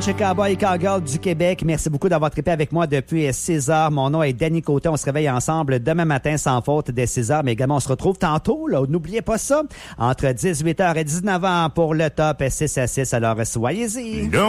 Cowboy Cowgirl du Québec. Merci beaucoup d'avoir trippé avec moi depuis 6 heures. Mon nom est Danny Côté. On se réveille ensemble demain matin sans faute dès 6 heures. Mais également, on se retrouve tantôt. Là, n'oubliez pas ça. Entre 18h et 19h pour le top 6 à 6. Alors, soyez-y.